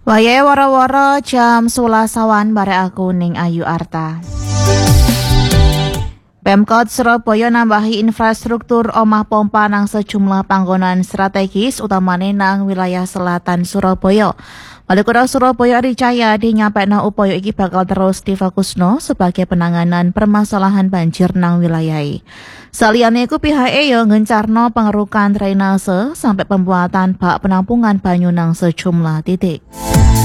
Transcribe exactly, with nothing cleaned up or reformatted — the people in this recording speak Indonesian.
Wayahe woro-woro jam sulasawan bare aku ning Ayu Arta. Pemkot Surabaya nambahi infrastruktur omah pompa nang sejumlah panggonan strategis utamane nang wilayah selatan Surabaya. Wali Kota Surabaya Eri Cahyadi nyampekno upaya iki bakal terus difokusno sebagai penanganan permasalahan banjir nang wilayah. Saliyane iku pihake yo ngencarno pengerukan drainase sampai pembuatan bak penampungan banyu nang sejumlah titik.